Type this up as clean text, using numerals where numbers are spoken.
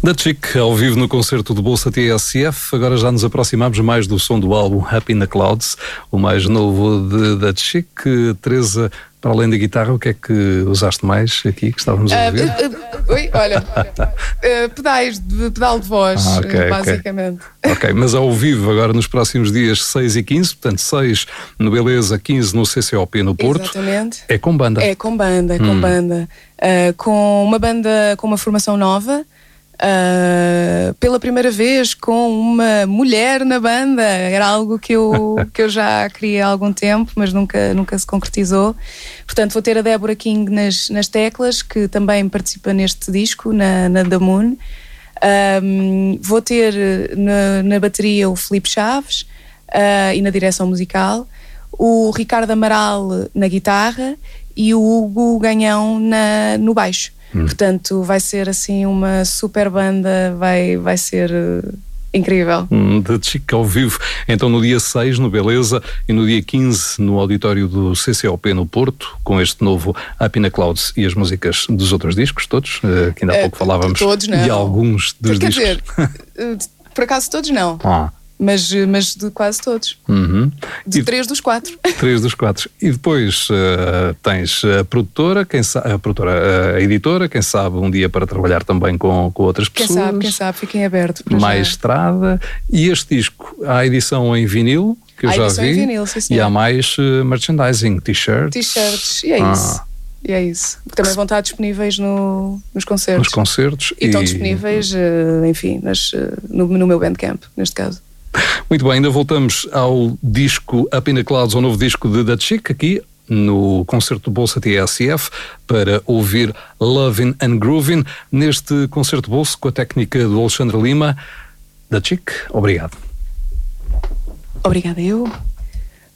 Da Chick, ao vivo no concerto do Bolsa TSF. Agora já nos aproximamos mais do som do álbum Up in the Clouds, o mais novo da Chick. Teresa, para além da guitarra, o que é que usaste mais aqui que estávamos a ouvir? Pedal de voz, basicamente. Ok, mas ao vivo agora nos próximos dias 6 e 15, portanto 6 no Beleza, 15 no CCOP no Porto. Exatamente. É com banda. É com banda, com uma banda com uma formação nova. Pela primeira vez com uma mulher na banda. Era algo que eu já queria há algum tempo, mas nunca se concretizou. Portanto, vou ter a Débora King nas teclas, que também participa neste disco, na The Moon. Vou ter na bateria o Filipe Chaves e na direção musical, o Ricardo Amaral na guitarra e o Hugo Ganhão no baixo. Portanto, vai ser assim uma super banda, vai ser incrível. Da Chick ao vivo, então no dia 6 no Beleza e no dia 15 no auditório do CCOP no Porto, com este novo Up in the Clouds e as músicas dos outros discos, todos, que ainda há pouco falávamos de alguns dos discos. Quer dizer, por acaso todos não. Mas de quase todos. De 3 dos 4. 3 dos 4. E depois tens a produtora, a editora, quem sabe um dia para trabalhar também com outras pessoas. Quem sabe, fiquem abertos. Mais estrada. E este disco, há a edição em vinil, que eu já vi. Em vinil, sim, e há mais merchandising, t-shirts. E é isso. E é isso. Também vão estar disponíveis nos concertos. Nos concertos. E estão disponíveis, enfim, no meu Bandcamp, neste caso. Muito bem, ainda voltamos ao disco Up in the Clouds, ao novo disco de Da Chick, aqui no concerto do Bolsa TSF, para ouvir Lovin' and Groovin', neste concerto Bolsa com a técnica do Alexandre Lima. Da Chick, obrigado. Obrigada eu.